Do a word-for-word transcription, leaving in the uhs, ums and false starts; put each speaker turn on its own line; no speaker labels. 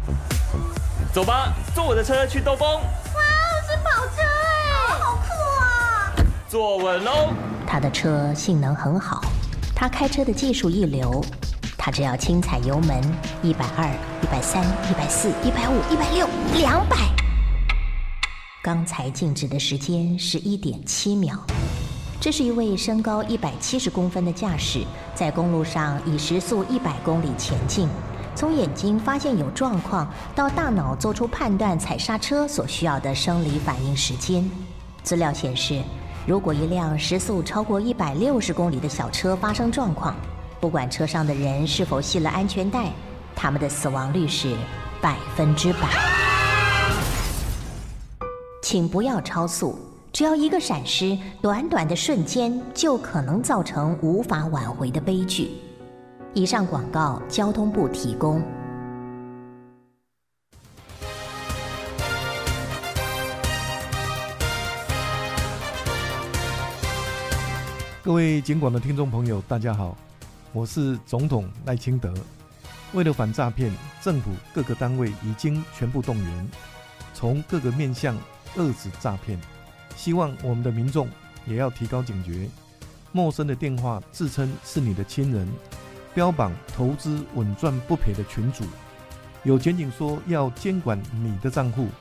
走吧，坐我的车去兜风。
哇，是跑车哎，好酷啊！
坐稳喽。
他的车性能很好，他开车的技术一流，他只要轻踩油门，一百二、一百三、一百四、一百五、一百六、两百。刚才静止的时间是一点七秒。这是一位身高一百七十公分的驾驶，在公路上以时速一百公里前进。从眼睛发现有状况，到大脑做出判断踩刹车所需要的生理反应时间。资料显示，如果一辆时速超过一百六十公里的小车发生状况，不管车上的人是否系了安全带，他们的死亡率是百分之百。请不要超速，只要一个闪失，短短的瞬间就可能造成无法挽回的悲剧。以上广告，交通部提供。
各位警广的听众朋友，大家好，我是总统赖清德。为了反诈骗，政府各个单位已经全部动员，从各个面向遏止诈骗。希望我们的民众也要提高警觉，陌生的电话自称是你的亲人，标榜投资稳赚不赔的群组，有前景说要监管你的账户，